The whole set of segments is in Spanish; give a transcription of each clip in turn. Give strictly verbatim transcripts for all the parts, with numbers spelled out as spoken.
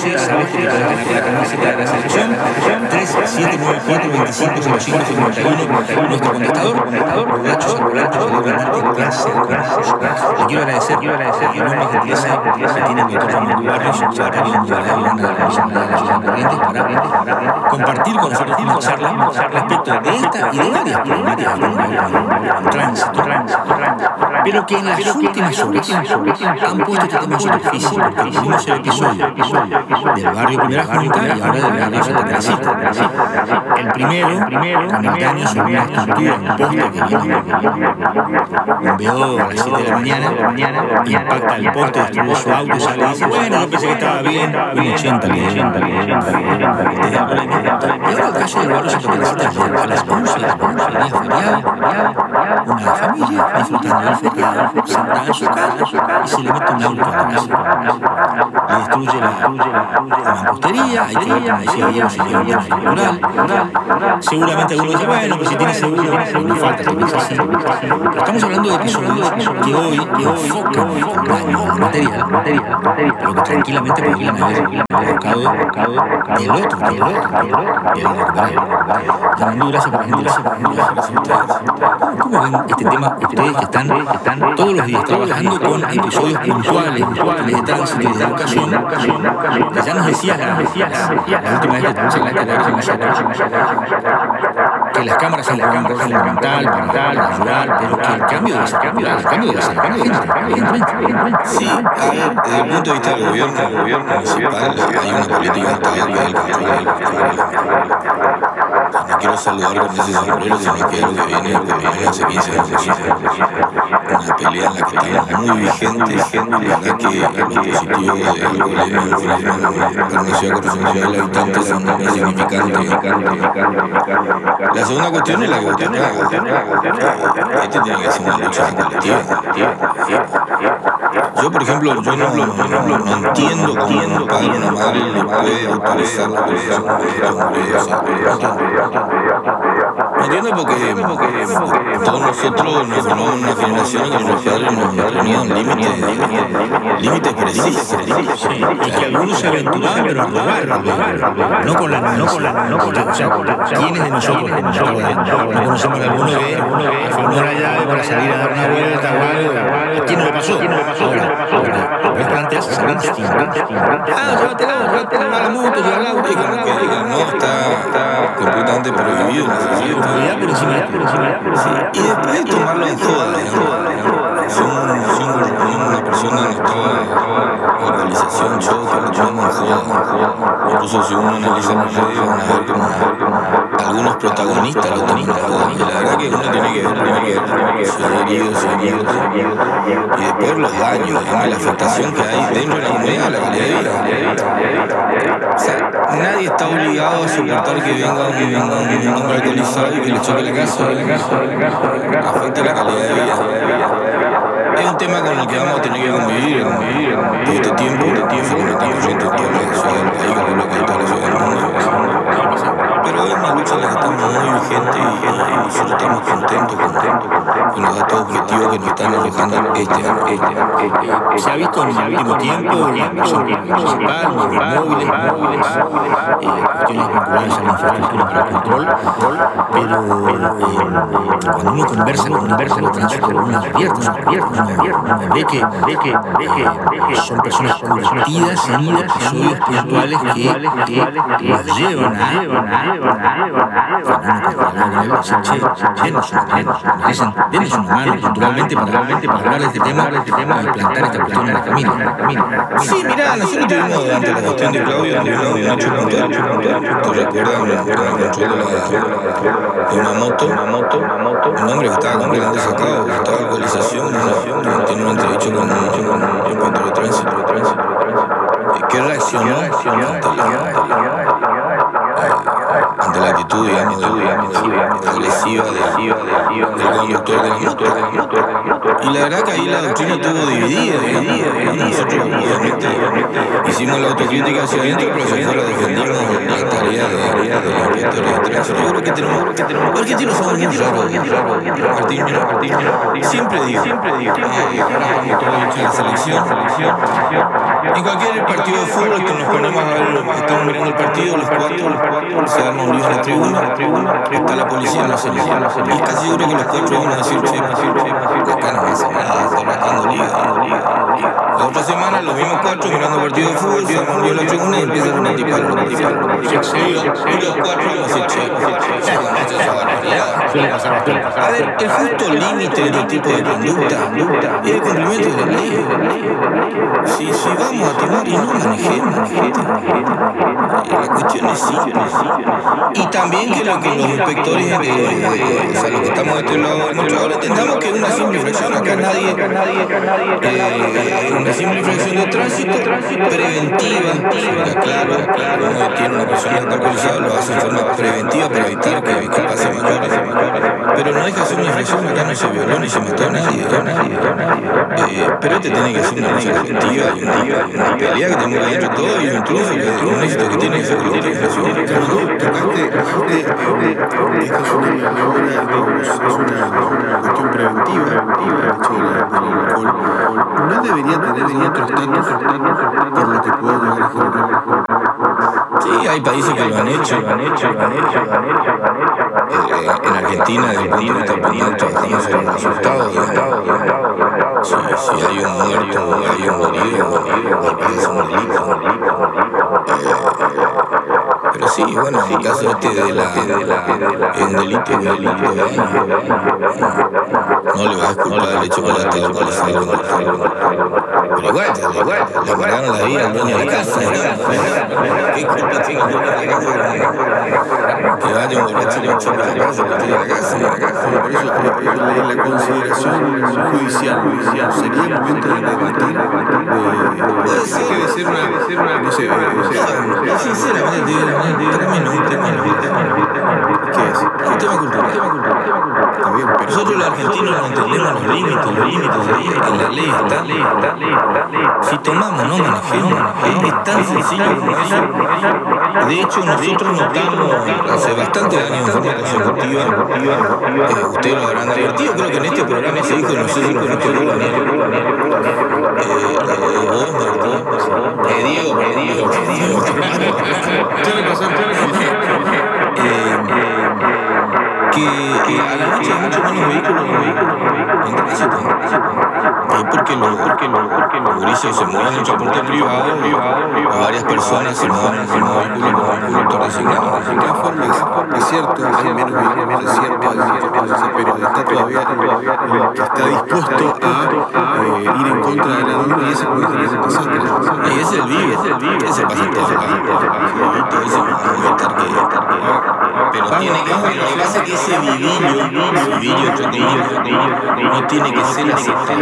veces sabes que te podés ganar la camiseta de la selección. tres siete nueve cuatro dos cinco cero cinco cinco uno, nuestro contestador, borrachos al volante, celebra el arte placer con nosotros. Le quiero agradecer, quiero agradecer y enorme gentileza que tiene el doctor Ramón Barrios, secretario de Individualidad Blanda de la Comisión de la Ciudad de Corrientes, para compartir con nosotros una charla respecto de esta y de varias problemáticas que tienen que ver con tránsito, pero que en las últimas horas han puesto este tema en superficie, porque vimos el episodio del barrio Primera Junta y ahora del barrio Santa Teresita. El primero, con el daño sobre una estructura, un poste que viene un V O a las siete de la mañana, impacta el poste, destruye su auto y sale y dice, bueno, yo pensé que estaba bien, un ochenta le dio. Y ahora el caso del barrio Santa Teresita ayer, a las once de la noche, el día feriado, una familia disfrutando del feriado, sentada en su casa y se le mete un auto a la casa. Le destruye la mampostería, hay que ver, como decía Diego, si tiene un bien estructural. Seguramente alguno dice, bueno, pues si tiene seguro, no falta que piense así. Pero estamos hablando de episodios que hoy enfocan un daño material, pero que tranquilamente podrían haber provocado del otro, del otro, del irrecuperable. Yamandú, gracias por la gentileza. ¿Cómo ven este tema ustedes que están, que están todos los días trabajando con episodios puntuales de tránsito y de educación? Que ya nos decías la, la última vez que te puse la esta con nosotros, que las cámaras son la cámara fundamental para ayudar, pero que el cambio debe ser el cambio debe ser evidentemente. Sí, a ver, desde el punto de vista del gobierno, el gobierno municipal, hay una política estatal del control. No quiero saludar con ese sombrero, sino que es algo que viene por lo menos hace quince años. Una pelea en la que estamos muy vigentes. La verdad que lo positivo del colegio del fenómeno para una ciudad con sesenta mil habitantes son muy significantes. La segunda cuestión es la que vos te acá. Este tiene que ser una lucha colectiva. Yo, por ejemplo, yo no, no, no, no entiendo cómo un padre o una madre le puede autorizar la posición de hombre. No entiendo porque, porque todos nosotros nos formamos una generación en que nuestros padres nos ponían límites, límites precisos. Sí, y que algunos se aventuraban, pero a robar, no con la no con la no con la, o sea, ¿quiénes de nosotros no conocemos a alguno que afanó la llave para salir a dar una vuelta o algo? ¿A quién no le pasó? Ahora, vos planteas salir distinto. Ah, llévatela, llévatela a la moto, llévatela al auto. Y como que digan, no, está completamente prohibido. Pero encima, pero encima. Sí. Y después de tomarlo en joda, digamos, si una persona no estaba en alcoholización, choque, lo tomamos en joda. Incluso si uno analiza en redes, van a ver como algunos protagonistas lo toman en joda. Y la verdad que uno tiene que ver primero si hay heridos, si hay heridos, y después los daños, digamos, la afectación que hay dentro de la comunidad, la calidad de vida. O sea, nadie está obligado a soportar que venga un, venga un, un hombre alcoholizado y que le choque la casa. Afecta la calidad de vida. Es un tema con el que vamos a tener que convivir todo este tiempo, se cometen corrientes en toda la ciudad del país, que es lo que hay en toda la ciudad del mundo. Pero es una lucha en la que estamos muy vigentes y nosotros estamos contentos con los datos objetivos que nos están arrojando este año. Se ha visto en el último tiempo la visión municipal, los móviles, cuestiones vinculadas a la infraestructura para el control, pero cuando uno conversa, conversa los tránsito, uno advierte, uno ve que, ve que, ve que son personas curtidas en episodios puntuales que los llevan a denles una mano culturalmente para hablar de este tema, para plantar esta cuestión en la camina. Sí, mirá, nosotros tuvimos durante la cuestión de Claudio, tuvimos un hecho puntual. ¿Te recuerdas con el control de una moto? Un hombre que estaba completamente sacado, que estaba alcoholización, tiene un entredicho con un encuentro de tránsito. ¿Qué reaccionó ante la actitud, digamos, agresiva del conductor de la moto? Y la verdad que ahí la doctrina estuvo dividida, digamos. Nosotros, obviamente, hicimos la autocrítica hacia adentro, pero hacia afuera defendimos la tarea de los inspectores de tránsito. Yo creo que tenemos, los argentinos somos muy raros, Martín, mira, siempre digo, siempre digo, eh, cuando todo hecho la selección, En cualquier partido de fútbol que nos ponemos a ver, estamos mirando el partido, los cuatro, los cuatro, se arma un lío en la tribuna, está la policía en la salida. Y es casi seguro que los cuatro van a decir, che, acá no pasa nada, está arrancando liga. La otra semana los mismos cuatro mirando el partido de fútbol, se arma un lío en la tribuna y empiezan a disparar. Y los cuatro van a decir, che, a ver, el justo límite de este tipo de conducta es el cumplimiento de la ley. Si, si vamos a tomar y no manejemos, gente, la cuestión es sí. Y también que lo que los inspectores, eh, eh, o sea, los que estamos de este lado, ahora entendamos que es una simple infracción, acá nadie, eh, una simple infracción de tránsito preventiva, claro, claro, uno detiene a una persona que está alcoholizada, lo hace en forma preventiva para evitar que, que pase mayores, pero no deja de ser una infracción, acá no se violó ni se mató a nadie, a nadie, eh, pero este tiene que ser una lucha colectiva y una, una pelea que tenemos que ir entre todos y un triunfo, un éxito que tiene que ser la inflación. Tocaste, esta es una maniobra, es una cuestión preventiva, el hecho del alcohol. No debería tener otro estatus por lo que puede llegar a generar. Sí, hay países que lo han hecho, lo han hecho, lo han hecho, lo han hecho. Eh, en Argentina, desde el punto de vista penal, trabajamos en los resultados. Si, si hay un muerto, hay un herido, hay que hacer un delito. Pero sí, bueno, en el caso este de la, es un delito, un delito de daño. No le vas a disculpar el hecho que la estaba alcoholizado. Pero igual, igual, le amargaron la vida al dueño de la casa. ¿Qué culpa tiene el dueño de la casa? Que vaya un borracho y le eche la casa, que tiene la casa. Por eso, la, la consideración judicial, judicial sería el momento de debatir. Hay que decir una, no sé, sinceramente, término, un término. ¿Qué es? Un tema cultural. Está bien, pero nosotros los argentinos no entendemos los límites, los límites de ahí, en la ley está. Si tomamos, no manejemos. Es tan sencillo como eso. De hecho, nosotros notamos hace bastantes años en forma consecutiva, eh, ustedes lo habrán advertido, creo que en este programa se dijo, no sé si lo fuiste vos, Daniel, eh, vos, Martín, eh, Diego, eh, Diego, eh, Diego. tiene razón, tiene razón. Que eh, a la noche hay mucho menos vehículos en tránsito. Es porque los porque los porque los grises se mueven en transporte privado, a varias personas se mueven en vehículos con conductor designado. De todas formas, es cierto, hay menos vehículos, es cierto, hay muchas cosas, pero está todavía el que está dispuesto a eh, ir en contra de la norma y ese puede generar un desastre. Y ese es el vive, ese es el vive, ese pasa en todos lados. Ese va que pero tiene que ver, lo que pasa es que ese vivillo, vivillo entre comillas, no tiene que ser aceptado.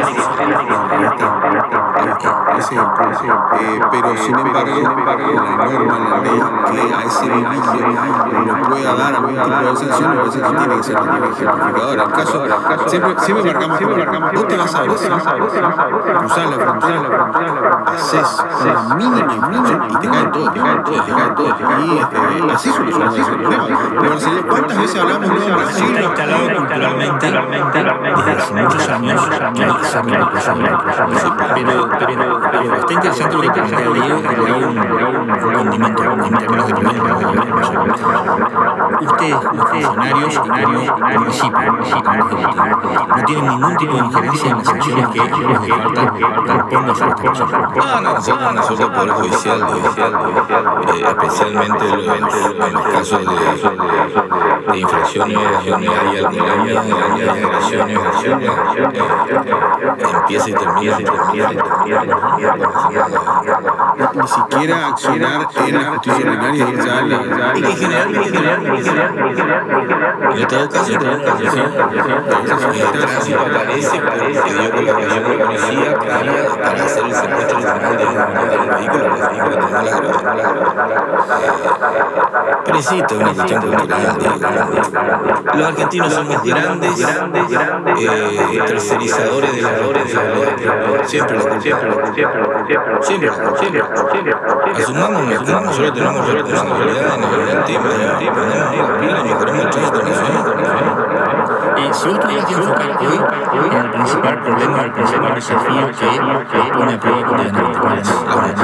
Ese es el punto. Eh, pero sin embargo, la norma, la ley, que a ese vivillo le pueda dar algún tipo de sanción, me parece que tiene que ser la ejemplificadora. El caso, siempre, siempre marcamos, siempre marcamos, vos te vas a Brasil, cruzás la frontera, haces una mínima infracción y te cae todo, te cae todo, te cae todo. Y este, así solucionamos ese problema. ¿Cuántas veces hablamos de Brasil? Está instalado culturalmente desde hace muchos años que hay examen de persona. Pero, pero, pero está interesante lo que plantea Diego, que le da un condimento en términos de primer Ustedes, los funcionarios y municipio, no tienen ningún tipo de injerencia en las acciones que ellos les faltan corresponden a esta persona. Ah, no, nosotros, nosotros, Poder Judicial, eh, especialmente en los casos de, de infracciones donde hay alcoholemia, donde hay agresiones, acciones, empieza y termina, y termina, y termina. Ni siquiera accionar en la justicia ordinaria y ya la... Y que generalmente, generalmente, generalmente, en todo caso, en todo caso, sí. El tránsito aparece porque dio colaboración con la policía para, para hacer el secuestro nacional de un vehículo, los vehículos tenemos la grava. Pero insisto, es una cuestión cultural. Los argentinos somos grandes, eh, tercerizadores de la responsabilidad. Siempre lo Siempre, siempre, siempre. Asumamos nuestra, nosotros tenemos responsabilidad en el tema y ponemos la pila y mejoramos el tránsito nacional. Eh, si vos tuvieras que enfocar hoy en el principal problema, el principal desafío que nos pone a prueba cotidianamente, ¿cuál es?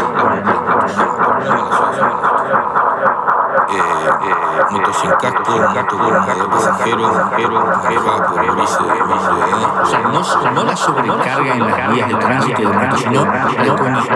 Eh, eh, moto sin casco, moto con mayor pasajero, manejada por Brice de O sea, no, no la sobrecarga en las vías de tránsito de moto, sino lo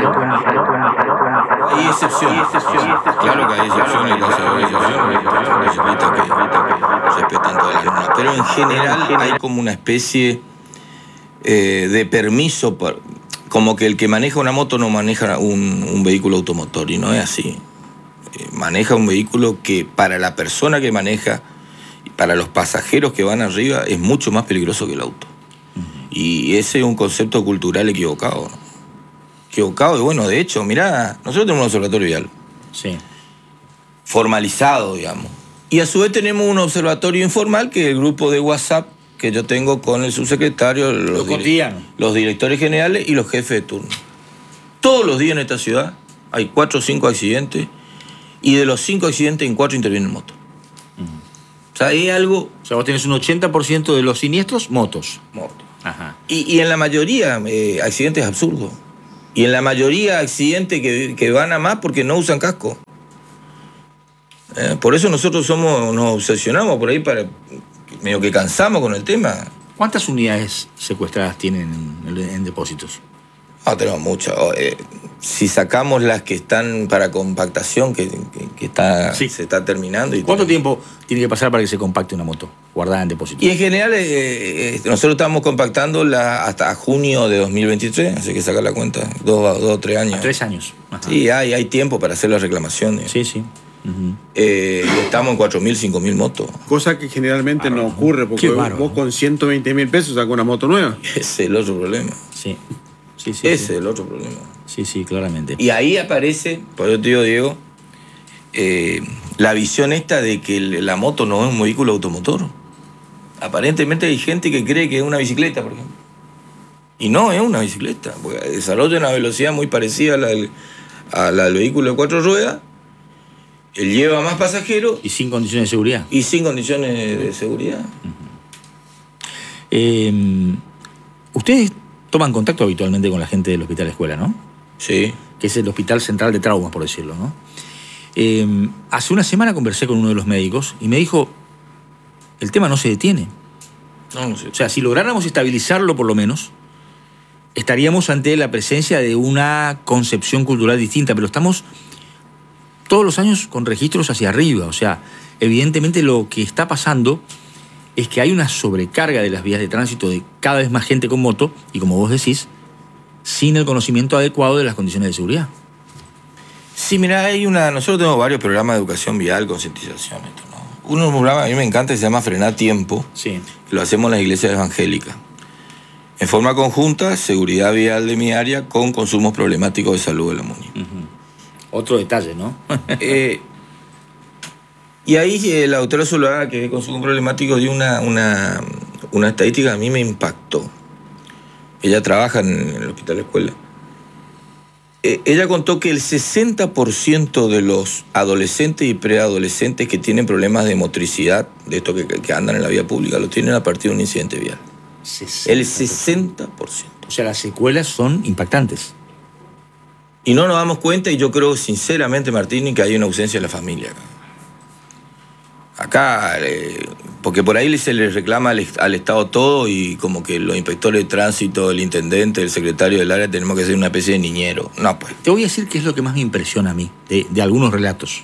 Hay excepciones. Claro que hay excepciones, que hay excepciones, ciclistas que respetan todas las normas. Pero en general hay como una especie eh, de permiso, por, como que el que maneja una moto no maneja un, un vehículo automotor, y no es así. Eh, maneja un vehículo que para la persona que maneja y para los pasajeros que van arriba es mucho más peligroso que el auto. Y ese es un concepto cultural equivocado, ¿no? Equivocado, y bueno, de hecho, mirá, nosotros tenemos un observatorio vial. Sí. Formalizado, digamos. Y a su vez tenemos un observatorio informal, que es el grupo de WhatsApp que yo tengo con el subsecretario, los, dire los directores generales y los jefes de turno. Todos los días en esta ciudad hay cuatro o cinco accidentes, y de los cinco accidentes, en cuatro intervienen motos. Uh-huh. O sea, es algo... O sea, vos tenés un ochenta por ciento de los siniestros, motos. Motos. Ajá. Y, y en la mayoría, eh, accidentes absurdos. Y en la mayoría, accidentes que, que van a más porque no usan casco. Eh, por eso nosotros somos, nos obsesionamos por ahí, para medio que cansamos con el tema. ¿Cuántas unidades secuestradas tienen en, en depósitos? No, tenemos muchas. Eh, si sacamos las que están para compactación, que, que, que está, sí. se está terminando. Y ¿Cuánto tenemos... tiempo tiene que pasar para que se compacte una moto guardada en depósitos? Y en general, eh, eh, nosotros estamos compactando la, hasta junio de dos mil veintitrés, así que sacar la cuenta, dos o tres años. A tres años. Ajá. Sí, hay, hay tiempo para hacer las reclamaciones. Sí, sí. Uh-huh. eh, estamos en cuatro mil, cinco mil motos. Cosa que generalmente bárbaro, no ocurre, porque vos, vos con ciento veinte mil pesos sacas una moto nueva. Ese es el otro problema. Sí. Sí, sí, Ese sí. es el otro problema. Sí, sí, claramente. Y ahí aparece, por eso te digo, Diego, eh, la visión esta de que el, la moto no es un vehículo automotor. Aparentemente hay gente que cree que es una bicicleta, por ejemplo. Y no es una bicicleta, porque desarrolla una velocidad muy parecida a la del, a la del vehículo de cuatro ruedas. Él lleva más pasajeros. Y sin condiciones de seguridad. Y sin condiciones de seguridad. Uh-huh. eh, Ustedes toman contacto habitualmente con la gente del Hospital Escuela, ¿no? Sí. Que es el Hospital Central de Traumas, por decirlo, ¿no? Eh, hace una semana conversé con uno de los médicos y me dijo, el tema no se detiene. No, no sé. O sea, si lográramos estabilizarlo por lo menos, estaríamos ante la presencia de una concepción cultural distinta, pero estamos todos los años con registros hacia arriba. O sea, evidentemente lo que está pasando es que hay una sobrecarga de las vías de tránsito de cada vez más gente con moto y, como vos decís, sin el conocimiento adecuado de las condiciones de seguridad. Sí, mira, hay una... Nosotros tenemos varios programas de educación vial, concientización, esto, ¿no? Uno de los programas, a mí me encanta, se llama Frenar Tiempo. Sí. Lo hacemos en las iglesias evangélicas. En forma conjunta, seguridad vial de mi área con consumos problemáticos de salud de la MUNI. Uh-huh. Otro detalle, ¿no? eh, y ahí eh, la doctora Zuluaga, que es consumo problemático, dio una, una, una estadística que a mí me impactó. Ella trabaja en el Hospital Escuela. Eh, ella contó que el sesenta por ciento de los adolescentes y preadolescentes que tienen problemas de motricidad, de esto que, que andan en la vía pública, lo tienen a partir de un incidente vial. sesenta por ciento. El sesenta por ciento. O sea, las secuelas son impactantes. Y no nos damos cuenta, y yo creo sinceramente, Martín, que hay una ausencia de la familia acá. Acá, eh, porque por ahí se le reclama al, al Estado todo, y como que los inspectores de tránsito, el intendente, el secretario del área, tenemos que ser una especie de niñero. No, pues. Te voy a decir qué es lo que más me impresiona a mí, de, de algunos relatos.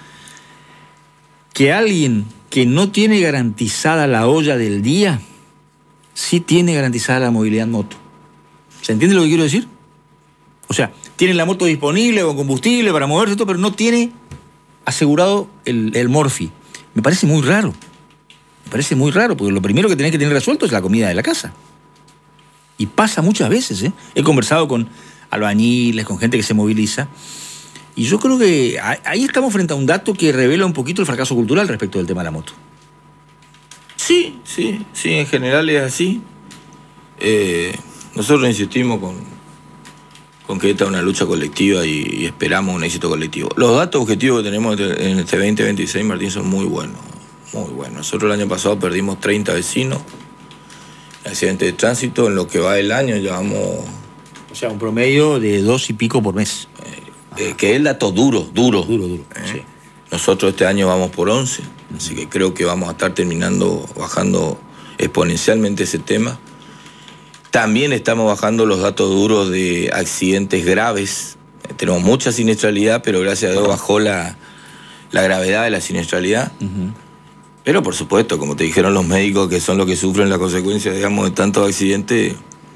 Que alguien que no tiene garantizada la olla del día, sí tiene garantizada la movilidad en moto. ¿Se entiende lo que quiero decir? O sea, tiene la moto disponible con combustible para moverse, todo, pero no tiene asegurado el, el Morphy. Me parece muy raro. Me parece muy raro, porque lo primero que tenés que tener resuelto es la comida de la casa. Y pasa muchas veces, ¿eh? He conversado con albañiles, con gente que se moviliza, y yo creo que ahí estamos frente a un dato que revela un poquito el fracaso cultural respecto del tema de la moto. Sí, sí, sí, en general es así. Eh, nosotros insistimos con, con que esta es una lucha colectiva y, y esperamos un éxito colectivo. Los datos objetivos que tenemos en este veinte veintiséis, Martín, son muy buenos. muy bueno. Nosotros el año pasado perdimos treinta vecinos en accidentes de tránsito. En lo que va del año llevamos... O sea, un promedio de dos y pico por mes. Eh, eh, que es el dato duro, duro. Duro, duro, eh. sí. Nosotros este año vamos por once, así que creo que vamos a estar terminando, bajando exponencialmente ese tema. También estamos bajando los datos duros de accidentes graves. Tenemos mucha siniestralidad, pero gracias a Dios bajó la, la gravedad de la siniestralidad. Uh-huh. Pero por supuesto, como te dijeron los médicos, que son los que sufren la consecuencia, digamos, de tantos accidentes,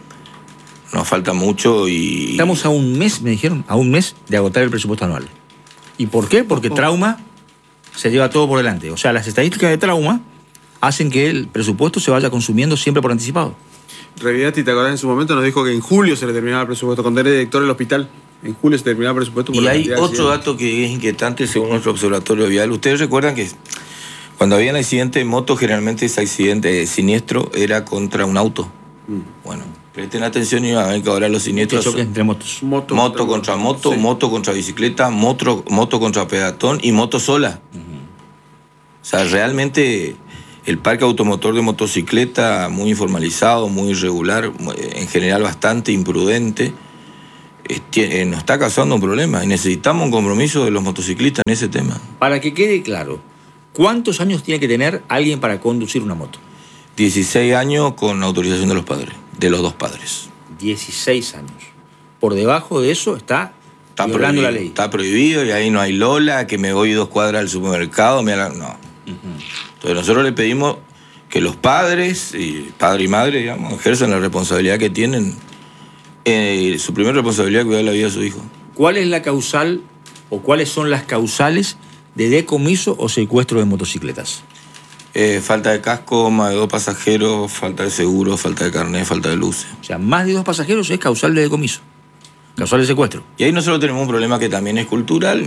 nos falta mucho y... Estamos a un mes, me dijeron, a un mes de agotar el presupuesto anual. ¿Y por qué? Porque trauma se lleva todo por delante. O sea, las estadísticas de trauma hacen que el presupuesto se vaya consumiendo siempre por anticipado. Reviati, ¿te acordás? En su momento nos dijo que en julio se le terminaba el presupuesto. Cuando era director del hospital, en julio se terminaba el presupuesto. Por y la hay otro dato que es inquietante según nuestro observatorio vial. Ustedes recuerdan que cuando había un accidente de moto, generalmente ese accidente siniestro era contra un auto. Mm. Bueno, presten atención y van a ver que ahora los siniestros son entre motos. Moto, moto contra moto, sí. Moto contra bicicleta, moto, moto contra peatón y moto sola. Uh-huh. O sea, realmente el parque automotor de motocicleta muy informalizado, muy irregular, en general bastante imprudente, eh, nos está causando un problema y necesitamos un compromiso de los motociclistas en ese tema. Para que quede claro, ¿cuántos años tiene que tener alguien para conducir una moto? dieciséis años con autorización de los padres, de los dos padres. dieciséis años. Por debajo de eso está, está violando la ley. Está prohibido y ahí no hay Lola, que me voy dos cuadras al supermercado. Me la... No. Uh-huh. Entonces nosotros le pedimos que los padres, y padre y madre, digamos, ejerzan la responsabilidad que tienen. Eh, su primera responsabilidad es cuidar la vida de su hijo. ¿Cuál es la causal o cuáles son las causales de decomiso o secuestro de motocicletas? Eh, falta de casco, más de dos pasajeros, falta de seguro, falta de carnet, falta de luces. O sea, más de dos pasajeros es causal de decomiso, causal de secuestro. Y ahí nosotros tenemos un problema que también es cultural.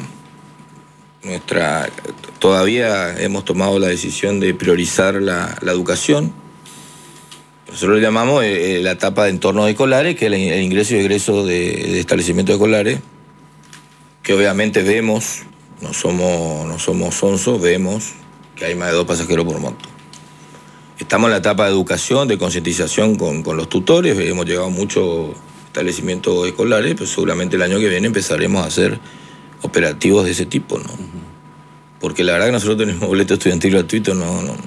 Nuestra, todavía hemos tomado la decisión de priorizar la, la educación. Nosotros le llamamos eh, la etapa de entorno de escolares, que es el, el ingreso y egreso de, de establecimientos escolares, que obviamente vemos, no somos, no somos sonsos, vemos que hay más de dos pasajeros por moto. Estamos en la etapa de educación, de concientización con, con los tutores, hemos llegado a muchos establecimientos escolares, pero seguramente el año que viene empezaremos a hacer operativos de ese tipo, ¿no? Porque la verdad que nosotros tenemos boleto estudiantil gratuito, no, no,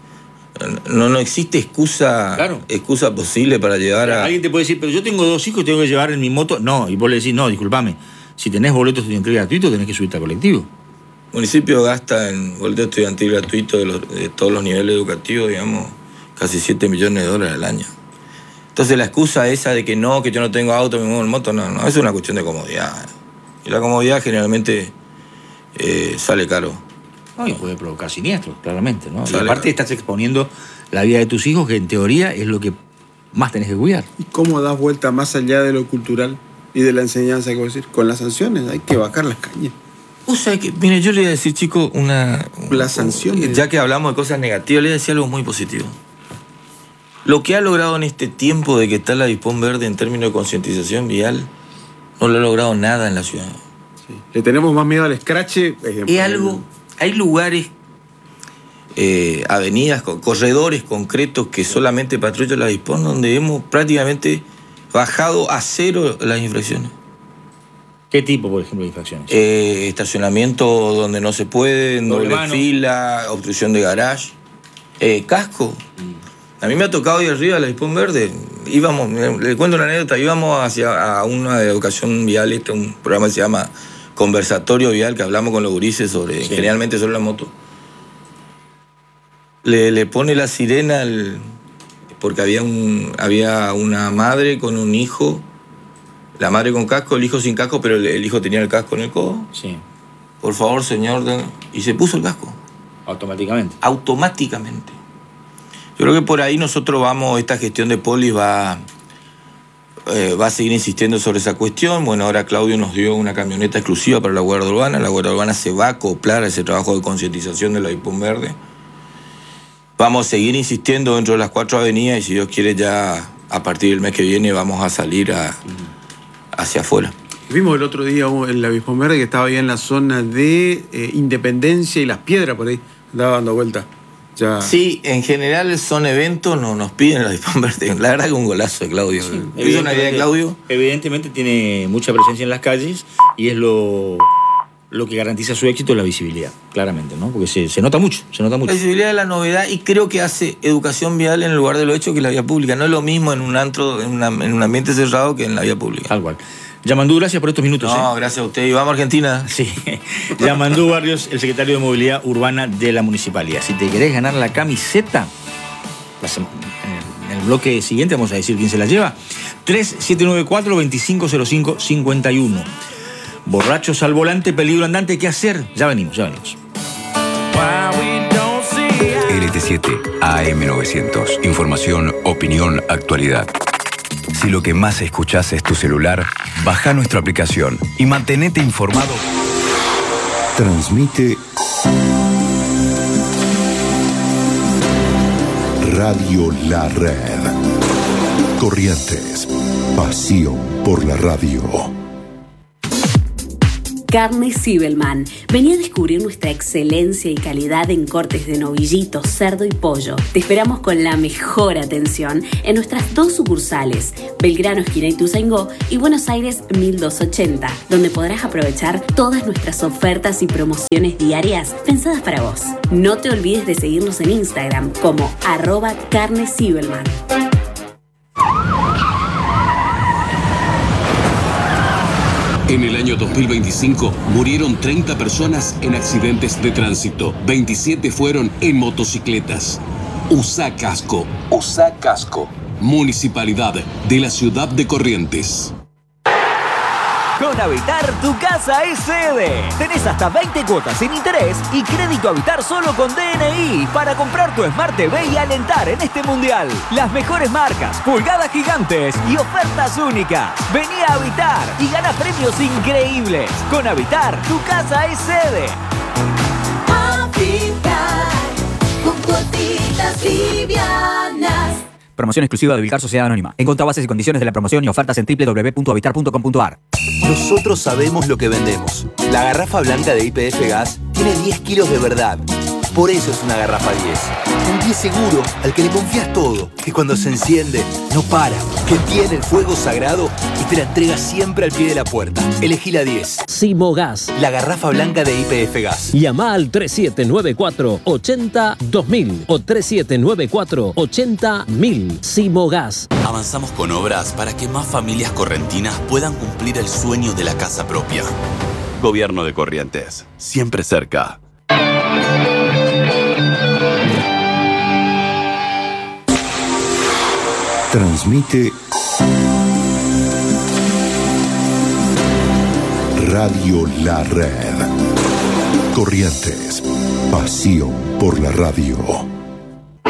no, no existe excusa, claro. excusa posible para llevar a... Alguien te puede decir, pero yo tengo dos hijos y tengo que llevar en mi moto. No, y vos le decís, no, discúlpame, si tenés boleto estudiantil gratuito tenés que subirte al colectivo. El municipio gasta en boleto estudiantil gratuito de, los, de todos los niveles educativos, digamos, casi siete millones de dólares al año. Entonces la excusa esa de que no, que yo no tengo auto, me muevo en moto, no, no, es una cuestión de comodidad. Y la comodidad generalmente eh, sale caro. No, y puede provocar siniestros, claramente, ¿no? Y aparte estás exponiendo la vida de tus hijos, que en teoría es lo que más tenés que cuidar. ¿Y cómo das vuelta más allá de lo cultural y de la enseñanza, que voy a decir? Con las sanciones, hay que bajar las cañas. O sea, que, mire, yo le voy a decir, chico, una... Las sanciones. Ya que hablamos de cosas negativas, le voy a decir algo muy positivo. Lo que ha logrado en este tiempo de que está la Dispón Verde en términos de concientización vial, no lo ha logrado nada en la ciudad. Sí. Le tenemos más miedo al escrache. Es algo... Hay lugares, eh, avenidas, corredores concretos que solamente patrulla la Dispón, donde hemos prácticamente bajado a cero las infracciones. ¿Qué tipo, por ejemplo, de infracciones? Eh, estacionamiento donde no se puede, doble, doble fila, obstrucción de garage, eh, casco. Mm. A mí me ha tocado ir arriba a la Dispón Verde. Íbamos, le cuento una anécdota, íbamos hacia a una de educación vial, este, un programa que se llama Conversatorio Vial, que hablamos con los gurises sobre, sí. generalmente sobre la moto. Le, le pone la sirena al, porque había, un, había una madre con un hijo. La madre con casco, el hijo sin casco, pero el, el hijo tenía el casco en el codo. Sí. Por favor, señor. Y se puso el casco. Automáticamente. Automáticamente. Yo creo que por ahí nosotros vamos, esta gestión de polis va, eh, va a seguir insistiendo sobre esa cuestión. Bueno, ahora Claudio nos dio una camioneta exclusiva para la Guardia Urbana. La Guardia Urbana se va a acoplar a ese trabajo de concientización de la Dispón Verde. Vamos a seguir insistiendo dentro de las cuatro avenidas y si Dios quiere ya a partir del mes que viene vamos a salir a... Uh-huh. hacia afuera. Vimos el otro día en la Dispón Verde que estaba ahí en la zona de eh, Independencia y Las Piedras, por ahí, andaba dando vueltas. Ya. Sí, en general son eventos, no nos piden la Dispón Verde. La verdad que un golazo de Claudio. Sí, ¿Es una idea de Claudio? Evidentemente tiene mucha presencia en las calles y es lo, lo que garantiza su éxito, la visibilidad, claramente, ¿no? Porque se, se nota mucho, se nota mucho. La visibilidad de la novedad, y creo que hace educación vial en el lugar de lo hecho que en la vía pública. No es lo mismo en un antro, en, una, en un ambiente cerrado que en la vía pública. Tal cual. Yamandú, gracias por estos minutos. No, ¿eh? gracias a usted. Y vamos a Argentina. Sí. Yamandú Barrios, el secretario de Movilidad Urbana de la Municipalidad. Si te querés ganar la camiseta, la semana, en el bloque siguiente vamos a decir quién se la lleva. tres siete nueve cuatro, dos cinco cero cinco, cinco uno. Borrachos al volante, peligro andante, ¿qué hacer? Ya venimos, ya venimos. L T siete A M novecientos. Información, opinión, actualidad. Si lo que más escuchás es tu celular, baja nuestra aplicación y mantenete informado. Transmite Radio La Red. Corrientes. Pasión por la radio. Carne Zibelman. Vení a descubrir nuestra excelencia y calidad en cortes de novillito, cerdo y pollo. Te esperamos con la mejor atención en nuestras dos sucursales, Belgrano, esquina Ituzaingó, y Buenos Aires mil doscientos ochenta, donde podrás aprovechar todas nuestras ofertas y promociones diarias pensadas para vos. No te olvides de seguirnos en Instagram como arroba Carne Zibelman. En el año dos mil veinticinco murieron treinta personas en accidentes de tránsito. veintisiete fueron en motocicletas. Usa casco. Usa casco. Municipalidad de la Ciudad de Corrientes. Con Habitar, tu casa es sede. Tenés hasta veinte cuotas sin interés y crédito Habitar solo con D N I para comprar tu Smart T V y alentar en este mundial. Las mejores marcas, pulgadas gigantes y ofertas únicas. Vení a Habitar y gana premios increíbles. Con Habitar, tu casa es sede. Habitar, con cuotitas livianas. Promoción exclusiva de Vilcar Sociedad Anónima. Encontrá bases y condiciones de la promoción y ofertas en doble u doble u doble u punto habitar punto com punto a r. Nosotros sabemos lo que vendemos. La garrafa blanca de Y P F Gas tiene diez kilos de verdad. Por eso es una garrafa diez. Un diez seguro al que le confías todo. Que cuando se enciende, no para. Que tiene el fuego sagrado y te la entrega siempre al pie de la puerta. Elegí la diez. Simogas. La garrafa blanca de Y P F Gas. Llama al tres siete nueve cuatro, ocho cero, dos mil o tres siete nueve cuatro, ocho cero, mil. Simogas. Avanzamos con obras para que más familias correntinas puedan cumplir el sueño de la casa propia. Gobierno de Corrientes. Siempre cerca. Transmite Radio La Red. Corrientes. Pasión por la radio.